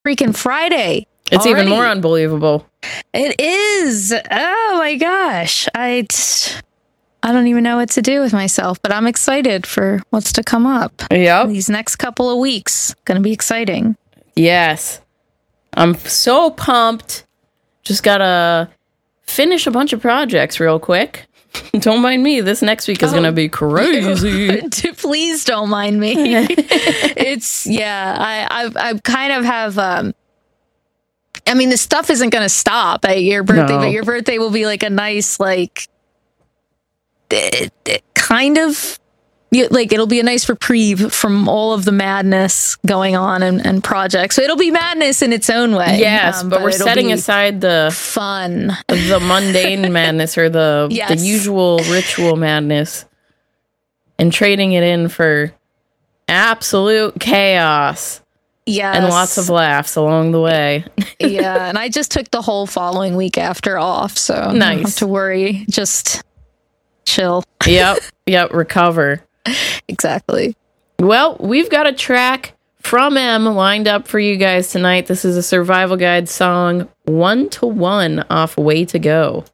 freaking Friday. It's already. even more unbelievable. It is. Oh my gosh. I don't even know what to do with myself, but I'm excited for what's to come up. Yep. These next couple of weeks. Going to be exciting. Yes. I'm so pumped. Just gotta finish a bunch of projects real quick. Don't mind me. This next week is going to be crazy. Please don't mind me. It's, I kind of have, I mean, the stuff isn't going to stop at your birthday, but your birthday will be like a nice, like, kind of, like, it'll be a nice reprieve from all of the madness going on and projects. So it'll be madness in its own way. Yes, but we're setting aside the fun, the mundane madness or the usual ritual madness and trading it in for absolute chaos. Yes. And lots of laughs along the way. Yeah, and I just took the whole following week after off, so I don't have to worry. Just chill. Yep, recover. Exactly. Well, we've got a track from M lined up for you guys tonight. This is a Survival Guide song, 1 to 1 off Way to Go.